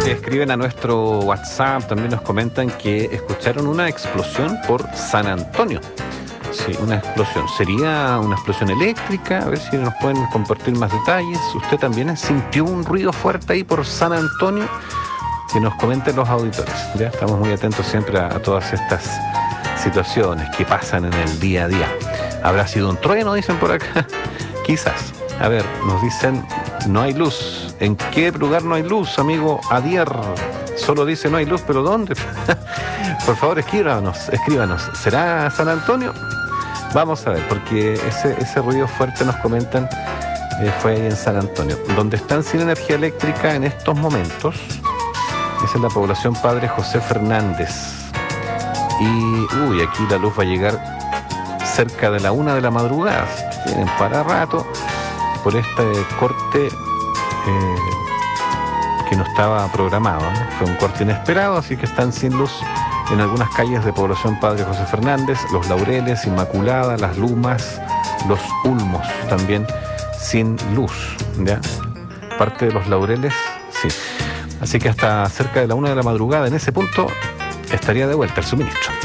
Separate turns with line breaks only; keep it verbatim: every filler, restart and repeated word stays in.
Escriben a nuestro WhatsApp, también nos comentan que escucharon una explosión por San Antonio. Sí, una explosión. ¿Sería una explosión eléctrica? A ver si nos pueden compartir más detalles. ¿Usted también sintió un ruido fuerte ahí por San Antonio? Que nos comenten los auditores. Ya estamos muy atentos siempre a, a todas estas situaciones que pasan en el día a día. ¿Habrá sido un trueno, dicen por acá? Quizás. A ver, nos dicen, no hay luz. ¿En qué lugar no hay luz, amigo Adier? Solo dice no hay luz, pero ¿dónde? Por favor, escríbanos, escríbanos. ¿Será San Antonio? Vamos a ver, porque ese, ese ruido fuerte, nos comentan, eh, fue ahí en San Antonio. Donde están sin energía eléctrica en estos momentos es en la población Padre José Fernández. Y, uy, aquí la luz va a llegar cerca de la una de la madrugada. Tienen para rato por este corte eh, que no estaba programado, ¿no? Fue un corte inesperado, así que están sin luz en algunas calles de población Padre José Fernández, Los Laureles, Inmaculada, Las Lumas, Los Ulmos, también sin luz, ¿ya? Parte de Los Laureles, sí. Así que hasta cerca de la una de la madrugada, en ese punto, estaría de vuelta el suministro.